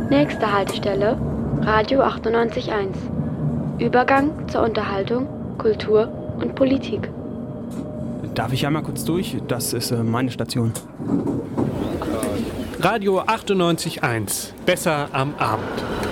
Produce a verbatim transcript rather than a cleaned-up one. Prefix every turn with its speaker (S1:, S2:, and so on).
S1: Nächste Haltestelle, Radio achtundneunzig Komma eins. Übergang zur Unterhaltung, Kultur und Politik.
S2: Darf ich einmal kurz durch? Das ist äh, meine Station.
S3: Radio achtundneunzig Komma eins. Besser am Abend.